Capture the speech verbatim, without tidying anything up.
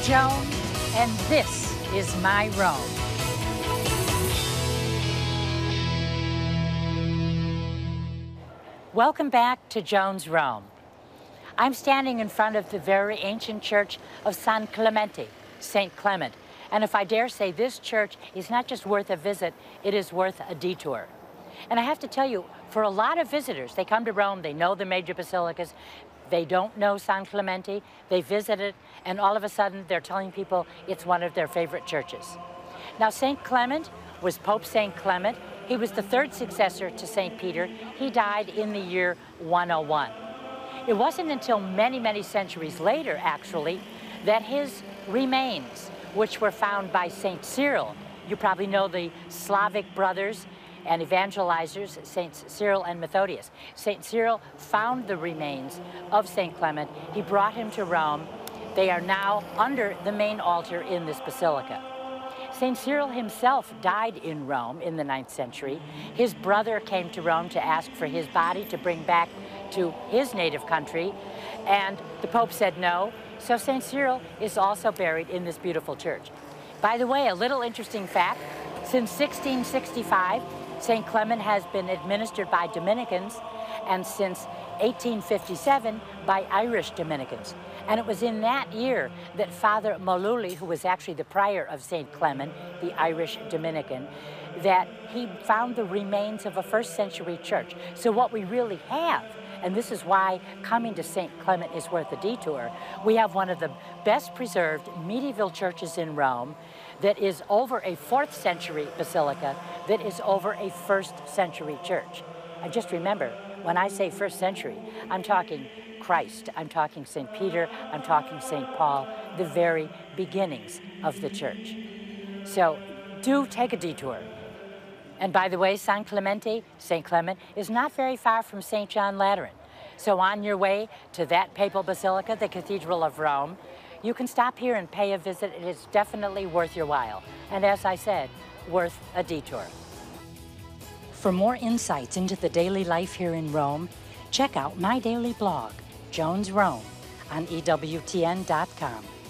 Joan, and this is my Rome. Welcome back to Joan's Rome. I'm standing in front of the very ancient church of San Clemente, Saint Clement. And if I dare say, this church is not just worth a visit, it is worth a detour. And I have to tell you, for a lot of visitors, they come to Rome, they know the major basilicas, they don't know San Clemente, they visit it, and all of a sudden they're telling people it's one of their favorite churches. Now, Saint Clement was Pope Saint Clement. He was the third successor to Saint Peter. He died in the year one oh one. It wasn't until many, many centuries later, actually, that his remains, which were found by Saint Cyril, you probably know the Slavic brothers and evangelizers, Saints Cyril and Methodius. Saint Cyril found the remains of Saint Clement. He brought him to Rome. They are now under the main altar in this basilica. Saint Cyril himself died in Rome in the ninth century. His brother came to Rome to ask for his body to bring back to his native country, and the Pope said no. So Saint Cyril is also buried in this beautiful church. By the way, a little interesting fact, since sixteen sixty-five, Saint Clement has been administered by Dominicans, and since eighteen fifty-seven by Irish Dominicans. And it was in that year that Father Maluli, who was actually the prior of Saint Clement, the Irish Dominican, that he found the remains of a first century church. So what we really have, and this is why coming to Saint Clement is worth a detour, we have one of the best preserved medieval churches in Rome that is over a fourth century basilica that is over a first century church. And just remember, when I say first century, I'm talking Christ, I'm talking Saint Peter, I'm talking Saint Paul, the very beginnings of the church. So do take a detour. And by the way, San Clemente, Saint Clement, is not very far from Saint John Lateran. So on your way to that papal basilica, the Cathedral of Rome, you can stop here and pay a visit. It is definitely worth your while. And as I said, worth a detour. For more insights into the daily life here in Rome, check out my daily blog, Joan's Rome, on E W T N dot com.